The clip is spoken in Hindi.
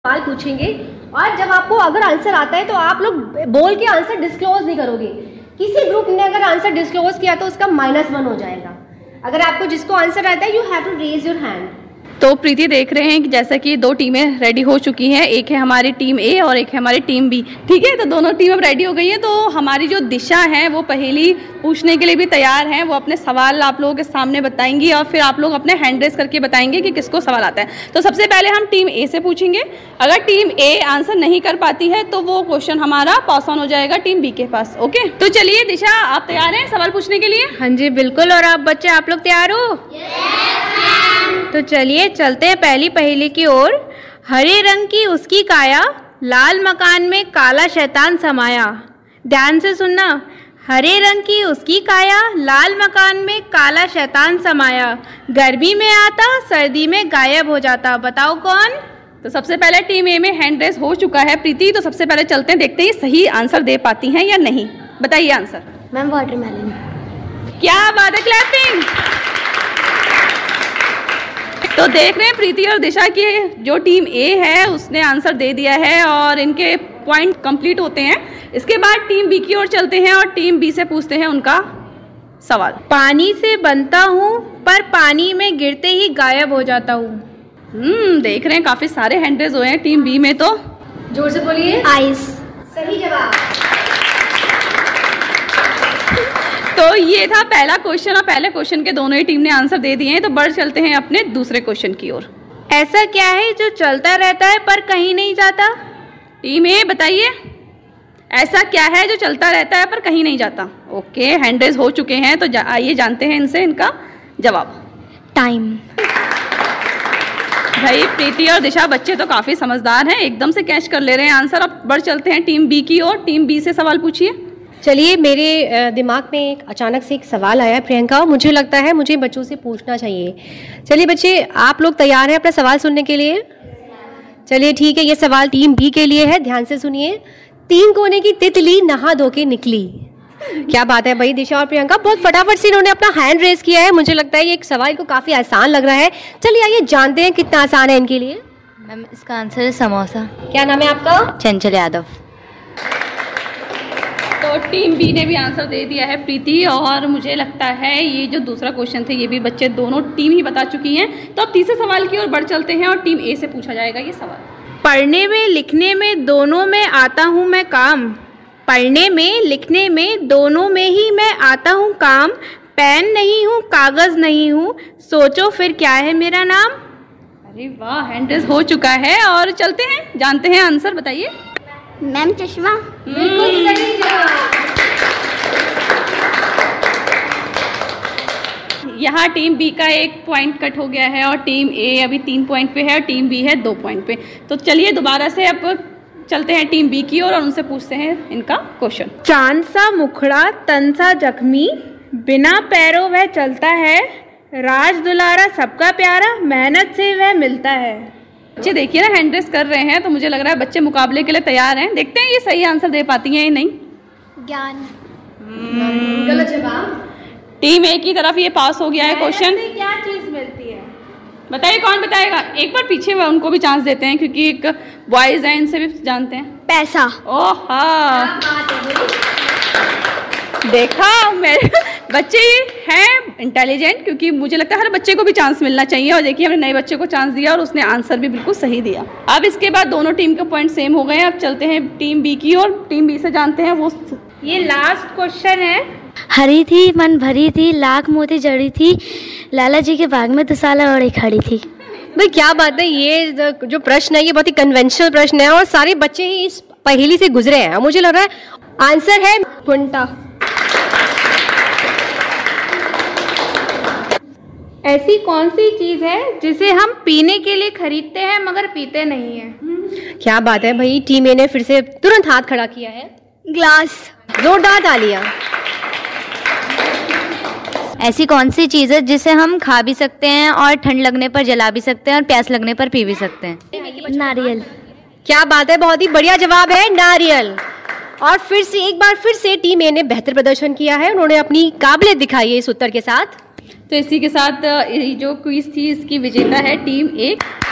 सवाल पूछेंगे और जब आपको अगर आंसर आता है तो आप लोग बोल के आंसर डिस्क्लोज नहीं करोगे। किसी ग्रुप ने अगर आंसर डिस्क्लोज किया तो उसका -1 हो जाएगा। अगर आपको जिसको आंसर आता है you have to raise your hand. तो प्रीति देख रहे हैं कि जैसा कि 2 टीमें रेडी हो चुकी हैं, एक है हमारी टीम ए और एक है हमारी टीम बी। ठीक है, तो दोनों टीम अब रेडी हो गई है। तो हमारी जो दिशा है वो पहेली पूछने के लिए भी तैयार हैं। वो अपने सवाल आप लोगों के सामने बताएंगी और फिर आप लोग अपने हैंड रेस करके बताएंगे कि किसको सवाल आता है। तो सबसे पहले हम टीम ए से पूछेंगे। अगर टीम ए आंसर नहीं कर पाती है तो वो क्वेश्चन हमारा पास ऑन हो जाएगा टीम बी के पास। ओके, तो चलिए दिशा, आप तैयार हैं सवाल पूछने के लिए? हाँ जी बिल्कुल। और आप बच्चे, आप लोग तैयार हो? तो चलिए चलते हैं पहली पहेली की ओर। हरे रंग की उसकी काया, लाल मकान में काला शैतान समाया। ध्यान से सुनना। हरे रंग की उसकी काया, लाल मकान में काला शैतान समाया। गर्मी में आता, सर्दी में गायब हो जाता। बताओ कौन? तो सबसे पहले टीम ए में हैंड रेस हो चुका है प्रीति। तो सबसे पहले चलते हैं, देखते हैं सही आंसर दे पाती हैं या नहीं। बताइए आंसर। Ma'am watermelon. क्या बात है, क्लैपिंग। तो देख रहे हैं प्रीति और दिशा की जो टीम ए है उसने आंसर दे दिया है और इनके पॉइंट कंप्लीट होते हैं। इसके बाद टीम बी की ओर चलते हैं और टीम बी से पूछते हैं उनका सवाल। पानी से बनता हूँ पर पानी में गिरते ही गायब हो जाता हूँ। देख रहे हैं काफी सारे हैंड रेज हुए हैं टीम बी में। तो जोर से बोलिए। आइस। सही जवाब। तो ये था पहला क्वेश्चन और पहले क्वेश्चन के दोनों ही टीम ने आंसर दे दिए हैं। तो बढ़ चलते हैं अपने दूसरे क्वेश्चन की ओर। ऐसा क्या है जो चलता रहता है पर कहीं नहीं जाता? टीम ए बताइए, ऐसा क्या है जो चलता रहता है पर कहीं नहीं जाता? ओके, हैंड रेज हो चुके हैं। तो आइए जानते हैं इनसे इनका जवाब। टाइम। भाई प्रीति और दिशा बच्चे तो काफी समझदार हैं, एकदम से कैच कर ले रहे हैं आंसर। अब बढ़ चलते हैं टीम बी की ओर। टीम बी से सवाल पूछिए। चलिए, मेरे दिमाग में एक अचानक से एक सवाल आया प्रियंका, मुझे लगता है मुझे बच्चों से पूछना चाहिए। चलिए बच्चे, आप लोग तैयार हैं अपना सवाल सुनने के लिए? चलिए ठीक है, ये सवाल टीम बी के लिए है। ध्यान से सुनिए। 3 कोने की तितली नहा धो के निकली। क्या बात है भाई दिशा और प्रियंका, बहुत फटाफट से इन्होंने अपना हैंड रेस किया है। मुझे लगता है ये एक सवाल को काफी आसान लग रहा है। चलिए आइए जानते हैं कितना आसान है इनके लिए। मैम इसका आंसर है समोसा। क्या नाम है आपका? चंचल यादव। तो टीम बी ने भी आंसर दे दिया है प्रीति। और मुझे लगता है ये जो दूसरा क्वेश्चन थे ये भी बच्चे दोनों टीम ही बता चुकी हैं। तो अब तीसरे सवाल की ओर बढ़ चलते हैं और टीम ए से पूछा जाएगा ये सवाल। पढ़ने में लिखने में दोनों में आता हूँ मैं काम। पढ़ने में लिखने में दोनों में ही मैं आता हूँ काम। पेन नहीं हूँ, कागज नहीं हूँ, सोचो फिर क्या है मेरा नाम? अरे वाह, हैंड रेस हो चुका है। और चलते हैं, जानते हैं आंसर। बताइए। मैम चश्मा। बिल्कुल सही जवाब। यहाँ टीम बी का 1 पॉइंट कट हो गया है और टीम ए अभी 3 पॉइंट पे है और टीम बी है 2 पॉइंट पे। तो चलिए दोबारा से अब चलते हैं टीम बी की ओर और उनसे पूछते हैं इनका क्वेश्चन। चांद सा मुखड़ा, तन सा जख्मी, बिना पैरों वह चलता है। राज दुलारा सबका प्यारा, मेहनत से वह मिलता है। बच्चे देखिए ना हैंड रेस कर रहे हैं, तो मुझे लग रहा है बच्चे मुकाबले के लिए तैयार हैं। देखते हैं ये सही आंसर दे पाती हैं या नहीं। ज्ञान। गलत जवाब। टीम ए की तरफ ये पास हो गया है क्वेश्चन। क्या चीज मिलती है? बताइए कौन बताएगा? एक बार पीछे उनको भी चांस देते हैं क्योंकि एक बॉयज हैं, इनसे भी जानते हैं। पैसा। ओह हाँ, देखा मेरे बच्चे हैं इंटेलिजेंट, क्योंकि मुझे लगता है हर बच्चे को भी चांस मिलना चाहिए। और देखिए हमने नए बच्चे को चांस दिया और उसने आंसर भी बिल्कुल सही दिया। अब इसके बाद दोनों टीम के पॉइंट सेम हो गए हैं। अब चलते हैं टीम बी की और टीम बी से जानते हैं वो। ये लास्ट क्वेश्चन है। हरी थी मन भरी थी, लाख मोती जड़ी थी, लाला जी के बाग में दुसाला ओढ़े खड़ी थी। भाई क्या बात है, ये जो प्रश्न है ये बहुत ही कन्वेंशनल प्रश्न है और सारे बच्चे ही इस पहेली से गुजरे हैं। मुझे लग रहा है आंसर है भुंटा। ऐसी कौन सी चीज है जिसे हम पीने के लिए खरीदते हैं मगर पीते नहीं है? क्या बात है भाई, टीम ए ने फिर से तुरंत हाथ खड़ा किया है। ग्लास। जोरदार तालियां। ऐसी कौन सी चीज़ है जिसे हम खा भी सकते हैं और ठंड लगने पर जला भी सकते हैं और प्यास लगने पर पी भी सकते हैं? नारियल। क्या बात है, बहुत ही बढ़िया जवाब है, नारियल। और फिर से एक बार फिर से टीम ए ने बेहतर प्रदर्शन किया है। उन्होंने अपनी काबिलियत दिखाई है इस उत्तर के साथ। तो इसी के साथ जो क्विज थी इसकी विजेता है टीम ए।